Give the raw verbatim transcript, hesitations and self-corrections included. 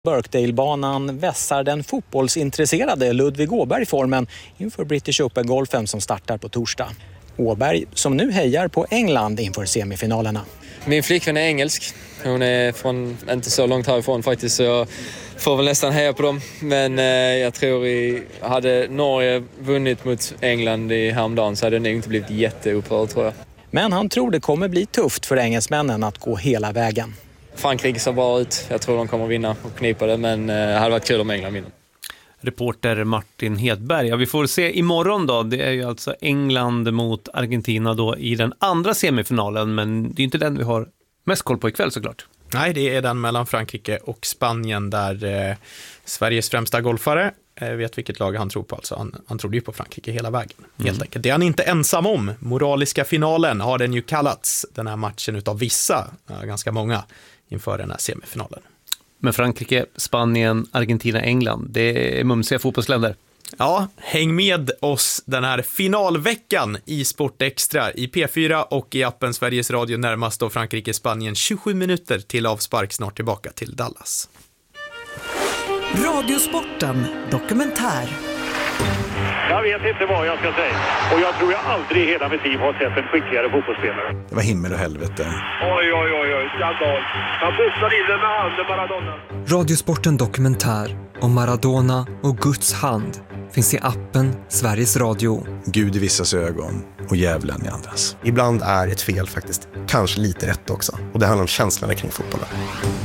Birkdale-banan vässar den fotbollsintresserade Ludvig Åberg formen inför British Open-golfen som startar på torsdag. Åberg som nu hejar på England inför semifinalerna. Min flickvän är engelsk. Hon är från inte så långt härifrån faktiskt, så jag får väl nästan heja på dem. Men eh, jag tror i hade Norge vunnit mot England i häromdagen så hade det nog inte blivit jätteupprörd, tror jag. Men han tror det kommer bli tufft för engelsmännen att gå hela vägen. Frankrike ser bra ut. Jag tror de kommer vinna och knipa det, men eh, det hade varit kul om England vinner. Reporter Martin Hedberg. Ja, vi får se imorgon då. Det är ju alltså England mot Argentina då i den andra semifinalen, men det är inte den vi har mest koll på ikväll såklart. Nej, det är den mellan Frankrike och Spanien där eh, Sveriges främsta golfare eh, vet vilket lag han tror på. Alltså han, han trodde ju på Frankrike hela vägen, helt mm. enkelt. Det är han inte ensam om. Moraliska finalen har den ju kallats, den här matchen utav vissa, eh, ganska många, inför den här semifinalen. Men Frankrike, Spanien, Argentina, England, det är mumsiga fotbollsländer. Ja, häng med oss den här finalveckan i Sport Extra i P fyra och i appen Sveriges Radio närmast och Frankrike, Spanien tjugosju minuter till avspark, snart tillbaka till Dallas. Radiosporten dokumentär. Jag vet inte vad jag ska säga. Och jag tror jag aldrig i hela mitt liv har sett en skickligare fotbollsspelare. Det var himmel och helvete. Oj, oj, oj, oj. Skandal. Han pussade in den med handen, Maradona. Radiosporten dokumentär om Maradona och Guds hand finns i appen Sveriges Radio. Gud i vissas ögon och djävulen i andras. Ibland är ett fel faktiskt kanske lite rätt också. Och det handlar om känslorna kring fotbollen.